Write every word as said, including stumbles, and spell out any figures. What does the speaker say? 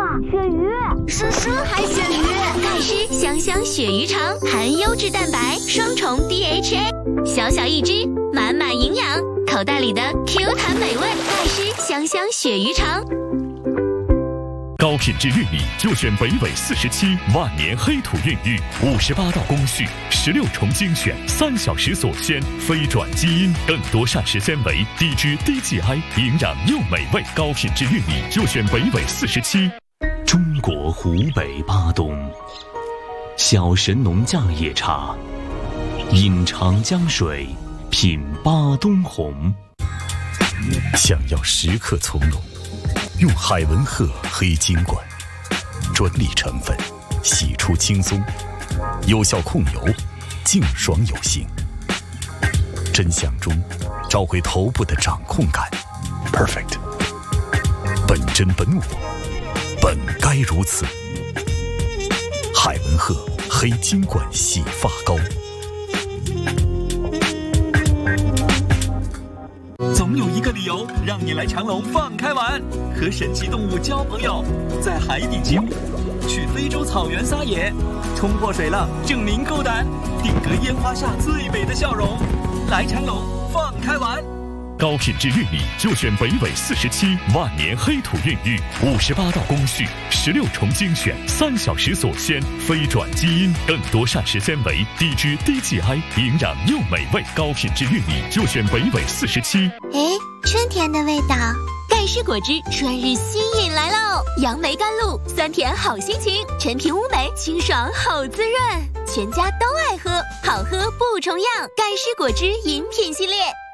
鳕鱼， 诗诗还鳕鱼。 钙师香香鳕鱼肠，含优质蛋白，双重 D H A， 小小一只，满满营养，口袋里的 Q 弹美味。钙师香香鳕鱼肠。 高品质玉米就选北纬四十七万年黑土孕育，五十八道工序，十六重精选，三小时锁鲜，非转基因，更多膳食纤维，低脂低 G I， 营养又美味。高品质玉米就选北纬四十七。 中国湖北巴东，小神农架野茶，饮长江水，品巴东红。 想要时刻从容，用海文赫黑金管，专利成分，洗出轻松，有效控油，净爽有型。真相中找回头部的掌控感 ，perfect。本真本我，本该如此。海文赫黑金管洗发膏。 总有一个理由让你来长隆放开玩，和神奇动物交朋友，在海底骑虎，去非洲草原撒野，冲破水浪证明够胆，定格烟花下最美的笑容。来长隆放开玩。 高品质玉米就选北纬四十七万年黑土孕育，五十八道工序，十六重精选，三小时锁鲜，非转基因，更多膳食纤维，低脂低 G I， 营养又美味。高品质玉米就选北纬四十七。 哎，春天的味道。 钙师果汁春日新饮来喽！杨梅甘露，酸甜好心情，陈皮乌梅，清爽好滋润，全家都爱喝，好喝不重样。钙师果汁饮品系列。